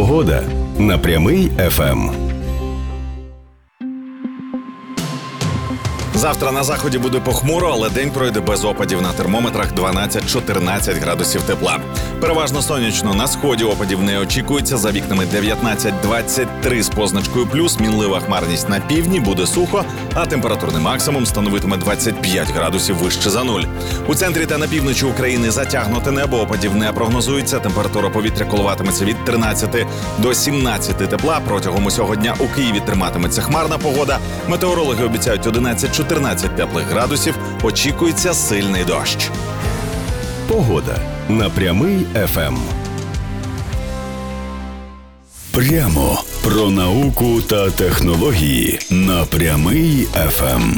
Погода на Прямий ФМ. Завтра на заході буде похмуро, але день пройде без опадів. На термометрах 12-14 градусів тепла. Переважно сонячно. На сході опадів не очікується. За вікнами 19-23 з позначкою плюс. Мінлива хмарність на півдні, буде сухо, а температурний максимум становитиме 25 градусів вище за нуль. У центрі та на півночі України затягнуте небо, опадів не прогнозується. Температура повітря коливатиметься від 13 до 17 тепла. Протягом усього дня у Києві триматиметься хмарна погода. Метеорологи обіцяють 11-14 теплих градусів, очікується сильний дощ. Погода на Прямий ФМ. Прямо про науку та технології на Прямий ФМ.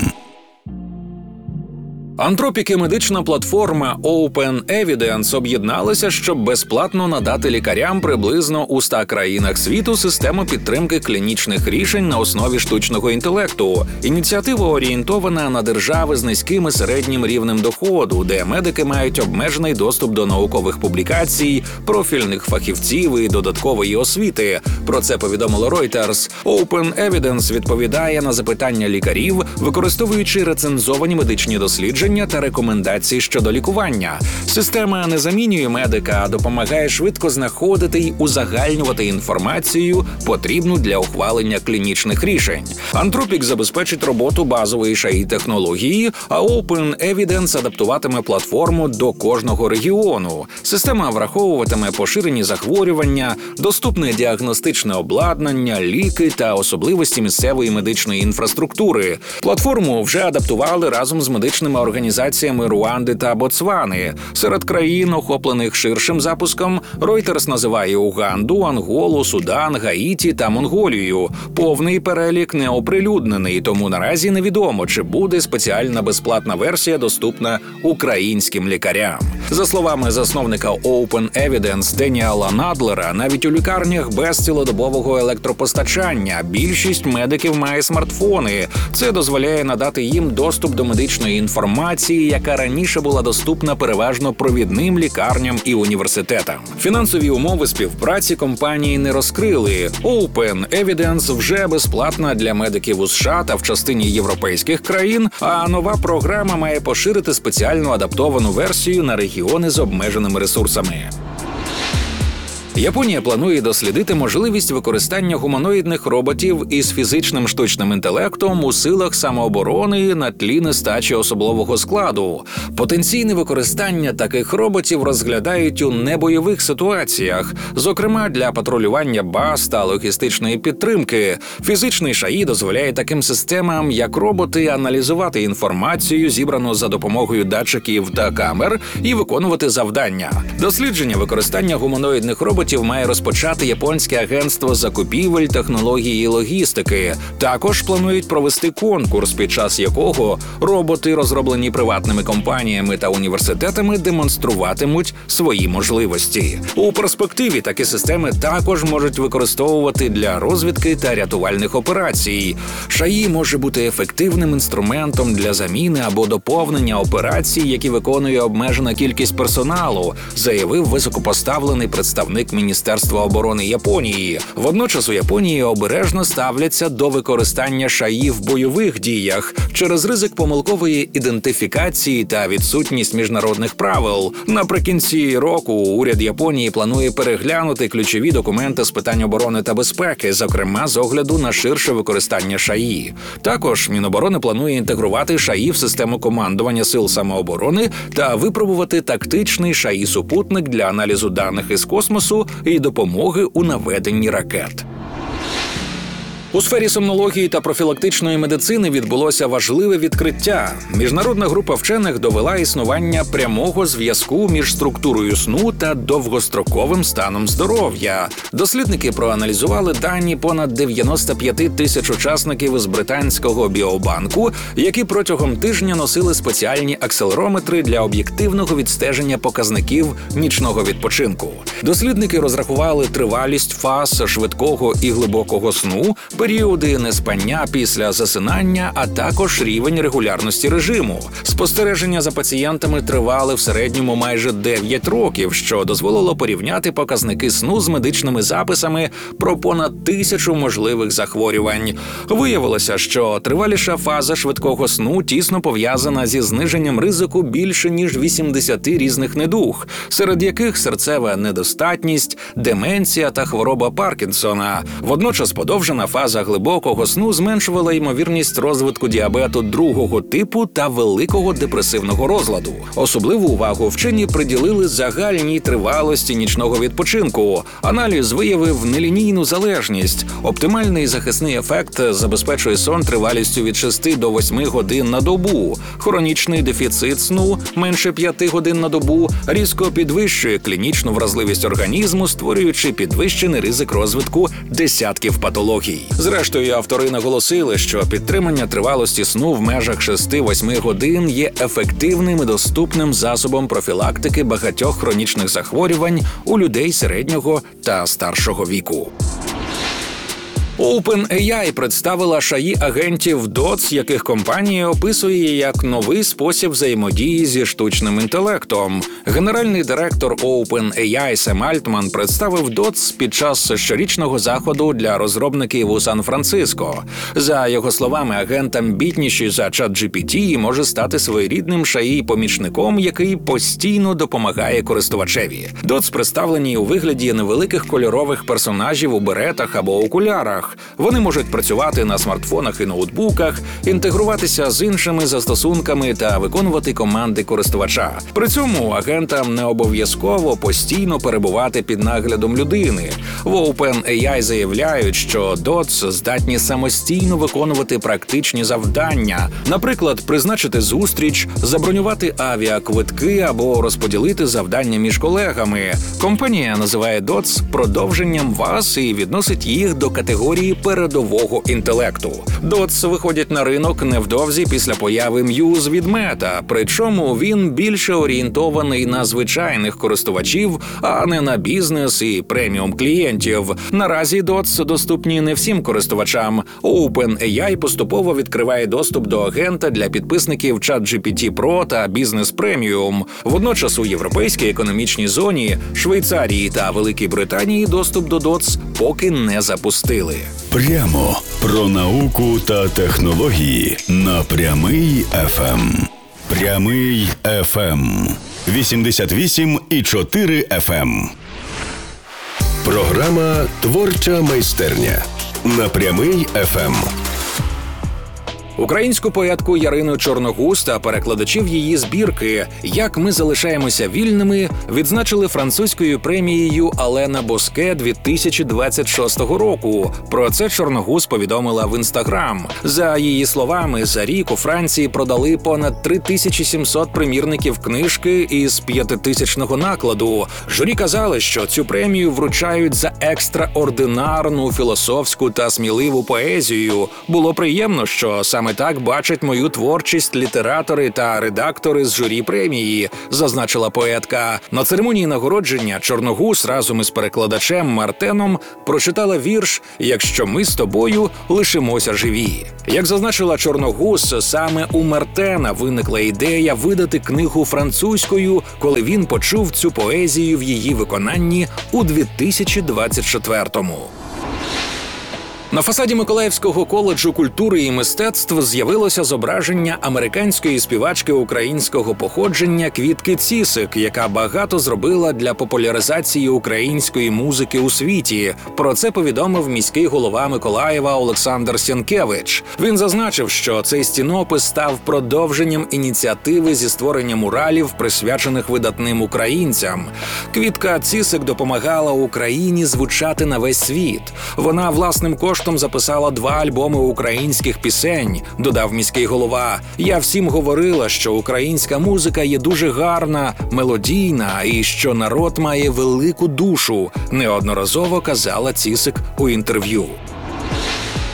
Антропіки медична платформа Open Evidence об'єдналися, щоб безплатно надати лікарям приблизно у 100 країнах світу систему підтримки клінічних рішень на основі штучного інтелекту. Ініціатива орієнтована на держави з низьким і середнім рівнем доходу, де медики мають обмежений доступ до наукових публікацій, профільних фахівців і додаткової освіти. Про це повідомило Reuters. Open Evidence відповідає на запитання лікарів, використовуючи рецензовані медичні дослідження та рекомендації щодо лікування. Система не замінює медика, а допомагає швидко знаходити й узагальнювати інформацію, потрібну для ухвалення клінічних рішень. Антропік забезпечить роботу базової ШАІ-технології, а Open Evidence адаптуватиме платформу до кожного регіону. Система враховуватиме поширені захворювання, доступне діагностичне обладнання, ліки та особливості місцевої медичної інфраструктури. Платформу вже адаптували разом з медичними організаціями Руанди та Ботсвани. Серед країн, охоплених ширшим запуском, Reuters називає Уганду, Анголу, Судан, Гаїті та Монголію. Повний перелік не оприлюднений, тому наразі невідомо, чи буде спеціальна безплатна версія доступна українським лікарям. За словами засновника Open Evidence Деніала Надлера, навіть у лікарнях без цілодобового електропостачання більшість медиків має смартфони. Це дозволяє надати їм доступ до медичної інформації, яка раніше була доступна переважно провідним лікарням і університетам. Фінансові умови співпраці компанії не розкрили. Open Evidence вже безплатна для медиків у США та в частині європейських країн, а нова програма має поширити спеціально адаптовану версію на регіони з обмеженими ресурсами. Японія планує дослідити можливість використання гуманоїдних роботів із фізичним штучним інтелектом у силах самооборони на тлі нестачі особового складу. Потенційне використання таких роботів розглядають у небойових ситуаціях, зокрема для патрулювання баз та логістичної підтримки. Фізичний ШАІ дозволяє таким системам, як роботи, аналізувати інформацію, зібрану за допомогою датчиків та камер, і виконувати завдання. Дослідження використання гуманоїдних роботів має розпочати японське агентство закупівель, технології і логістики. Також планують провести конкурс, під час якого роботи, розроблені приватними компаніями та університетами, демонструватимуть свої можливості. У перспективі такі системи також можуть використовувати для розвідки та рятувальних операцій. ШАІ може бути ефективним інструментом для заміни або доповнення операцій, які виконує обмежена кількість персоналу, заявив високопоставлений представник Міністерства оборони Японії. Водночас у Японії обережно ставляться до використання ШАІ в бойових діях через ризик помилкової ідентифікації та відсутність міжнародних правил. Наприкінці року уряд Японії планує переглянути ключові документи з питань оборони та безпеки, зокрема з огляду на ширше використання ШАІ. Також Міноборони планує інтегрувати ШАІ в систему командування сил самооборони та випробувати тактичний ШАІ-супутник для аналізу даних із космосу і допомоги у наведенні ракет. У сфері сомнології та профілактичної медицини відбулося важливе відкриття. Міжнародна група вчених довела існування прямого зв'язку між структурою сну та довгостроковим станом здоров'я. Дослідники проаналізували дані понад 95 тисяч учасників із британського біобанку, які протягом тижня носили спеціальні акселерометри для об'єктивного відстеження показників нічного відпочинку. Дослідники розрахували тривалість фаз швидкого і глибокого сну, періоди неспання після засинання, а також рівень регулярності режиму. Спостереження за пацієнтами тривали в середньому майже 9 років, що дозволило порівняти показники сну з медичними записами про понад 1000 можливих захворювань. Виявилося, що триваліша фаза швидкого сну тісно пов'язана зі зниженням ризику більше ніж 80 різних недуг, серед яких серцева недостатність, деменція та хвороба Паркінсона. Водночас подовжена фаза глибокого сну зменшувала ймовірність розвитку діабету 2-го типу та великого депресивного розладу. Особливу увагу вчені приділили загальній тривалості нічного відпочинку. Аналіз виявив нелінійну залежність. Оптимальний захисний ефект забезпечує сон тривалістю від 6 до 8 годин на добу. Хронічний дефіцит сну менше 5 годин на добу різко підвищує клінічну вразливість організму, створюючи підвищений ризик розвитку десятків патологій. Зрештою, автори наголосили, що підтримання тривалості сну в межах 6-8 годин є ефективним і доступним засобом профілактики багатьох хронічних захворювань у людей середнього та старшого віку. OpenAI представила ШАІ-агентів DOTS, яких компанія описує як новий спосіб взаємодії зі штучним інтелектом. Генеральний директор OpenAI Сем Альтман представив DOTS під час щорічного заходу для розробників у Сан-Франциско. За його словами, агент амбітніший за ChatGPT і може стати своєрідним ШАІ-помічником, який постійно допомагає користувачеві. DOTS представлені у вигляді невеликих кольорових персонажів у беретах або окулярах. Вони можуть працювати на смартфонах і ноутбуках, інтегруватися з іншими застосунками та виконувати команди користувача. При цьому агентам не обов'язково постійно перебувати під наглядом людини. В OpenAI заявляють, що DOTS здатні самостійно виконувати практичні завдання, наприклад, призначити зустріч, забронювати авіаквитки або розподілити завдання між колегами. Компанія називає DOTS продовженням вас і відносить їх до категорії передового інтелекту. DOTS виходять на ринок невдовзі після появи Muse від Meta, причому він більше орієнтований на звичайних користувачів, а не на бізнес і преміум клієнтів. Наразі DOTS доступні не всім користувачам. OpenAI поступово відкриває доступ до агента для підписників ChatGPT Pro та Business Premium. Водночас у Європейській економічній зоні, Швейцарії та Великій Британії доступ до DOTS поки не запустили. Прямо про науку та технології на Прямий ФМ. Прямий ФМ. 88,4 FM. Програма «Творча майстерня» на Прямий ФМ. Українську поетку Ярину Чорногуз та перекладачів її збірки «Як ми залишаємося вільними» відзначили французькою премією Алена Боске 2026 року. Про це Чорногуз повідомила в Інстаграм. За її словами, за рік у Франції продали понад 3700 примірників книжки із 5000-го накладу. Журі казали, що цю премію вручають за екстраординарну філософську та сміливу поезію. Було приємно, що саме так бачать мою творчість літератори та редактори з журі премії, зазначила поетка. На церемонії нагородження Чорногуз разом із перекладачем Мартеном прочитала вірш «Якщо ми з тобою лишимося живі». Як зазначила Чорногуз, саме у Мартена виникла ідея видати книгу французькою, коли він почув цю поезію в її виконанні у 2024-му. На фасаді Миколаївського коледжу культури і мистецтв з'явилося зображення американської співачки українського походження Квітки Цісик, яка багато зробила для популяризації української музики у світі. Про це повідомив міський голова Миколаєва Олександр Сєнкевич. Він зазначив, що цей стінопис став продовженням ініціативи зі створення муралів, присвячених видатним українцям. Квітка Цісик допомагала Україні звучати на весь світ. Вона власним коштом записала 2 альбоми українських пісень, додав міський голова. Я всім говорила, що українська музика є дуже гарна, мелодійна і що народ має велику душу, неодноразово казала Цісик у інтерв'ю.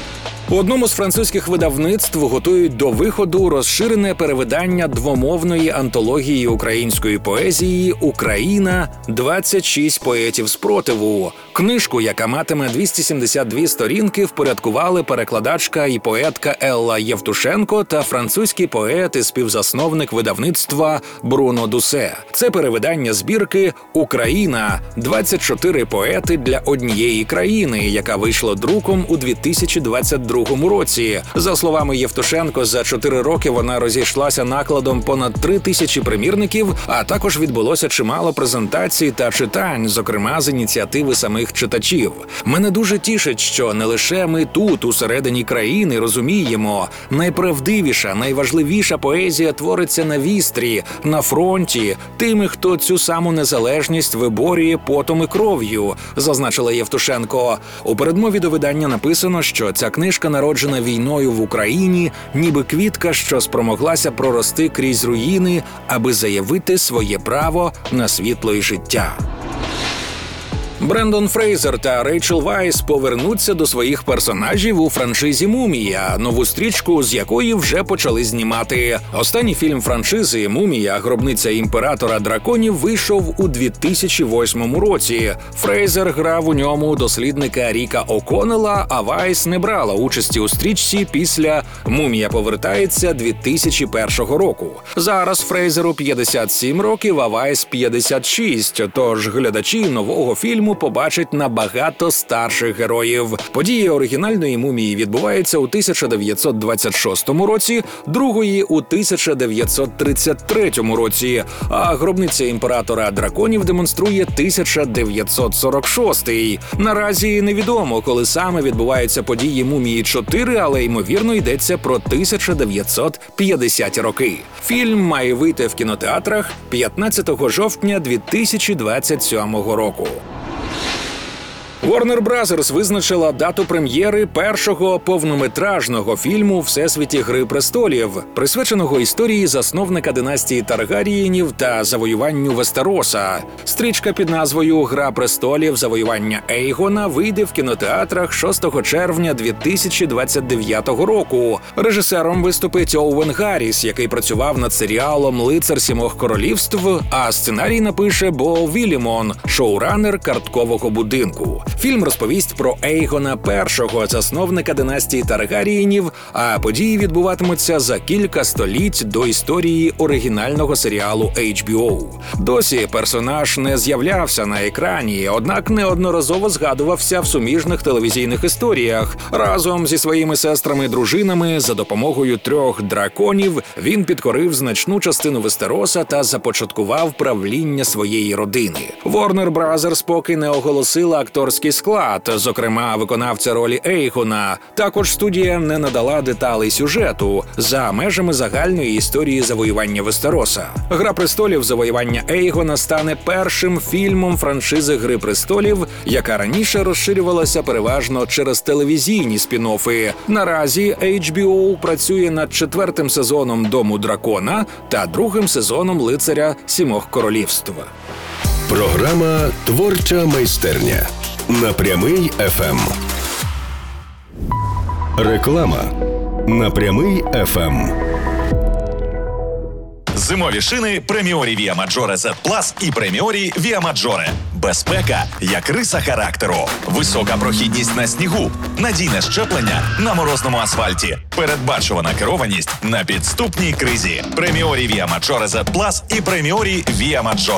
У одному з французьких видавництв готують до виходу розширене перевидання двомовної антології української поезії «Україна. 26 поетів спротиву». Книжку, яка матиме 272 сторінки, впорядкували перекладачка і поетка Елла Євтушенко та французький поет і співзасновник видавництва Бруно Дусе. Це перевидання збірки «Україна. 24 поети для однієї країни», яка вийшла друком у 2022 році. За словами Євтушенко, за 4 роки вона розійшлася накладом понад 3000 примірників, а також відбулося чимало презентацій та читань, зокрема з ініціативи самих читачів. Мене дуже тішить, що не лише ми тут, усередині країни, розуміємо, найправдивіша, найважливіша поезія твориться на вістрі, на фронті, тими, хто цю саму незалежність виборює потом і кров'ю, зазначила Євтушенко. У передмові до видання написано, що ця книжка народжена війною в Україні, ніби квітка, що спромоглася прорости крізь руїни, аби заявити своє право на світле життя. Брендон Фрейзер та Рейчел Вайс повернуться до своїх персонажів у франшизі «Мумія», нову стрічку з якої вже почали знімати. Останній фільм франшизи «Мумія. Гробниця імператора драконів» вийшов у 2008 році. Фрейзер грав у ньому дослідника Ріка О'Коннелла, а Вайс не брала участі у стрічці після «Мумія повертається» 2001 року. Зараз Фрейзеру 57 років, а Вайс 56, тож глядачі нового фільму побачать набагато старших героїв. Події оригінальної «Мумії» відбуваються у 1926 році, другої – у 1933 році, а «Гробниця імператора драконів» демонструє 1946. Наразі невідомо, коли саме відбуваються події «Мумії 4», але ймовірно йдеться про 1950 роки. Фільм має вийти в кінотеатрах 15 жовтня 2027 року. Warner Bros. Визначила дату прем'єри першого повнометражного фільму «Всесвіті Гри престолів», присвяченого історії засновника династії Таргарієнів та завоюванню Вестероса. Стрічка під назвою «Гра престолів. Завоювання Ейгона» вийде в кінотеатрах 6 червня 2029 року. Режисером виступить Оуен Гарріс, який працював над серіалом «Лицар сімох королівств», а сценарій напише Бо Вілімон, шоуранер «Карткового будинку». Фільм розповість про Ейгона І, засновника династії Таргарієнів, а події відбуватимуться за кілька століть до історії оригінального серіалу HBO. Досі персонаж не з'являвся на екрані, однак неодноразово згадувався в суміжних телевізійних історіях. Разом зі своїми сестрами-дружинами за допомогою 3 драконів він підкорив значну частину Вестероса та започаткував правління своєї родини. Warner Bros. Поки не оголосила акторський склад, зокрема виконавця ролі Ейгона. Також студія не надала деталей сюжету за межами загальної історії завоювання Вестероса. «Гра престолів. Завоювання Ейгона» стане першим фільмом франшизи «Гри престолів», яка раніше розширювалася переважно через телевізійні спін-оффи. Наразі HBO працює над 4-м сезоном «Дому дракона» та 2-м сезоном «Лицаря сімох королівств». Програма «Творча майстерня» на Прямий ФМ. Реклама на Прямий ФМ. Зимові шини Преміорі Via Maggiore Z Plus і Преміорі Via Maggiore. Безпека як риса характеру. Висока прохідність на снігу. Надійне щеплення на морозному асфальті. Передбачувана керованість на підступній кризі. Преміорі Via Maggiore Z Plus і Преміорі Via Maggiore.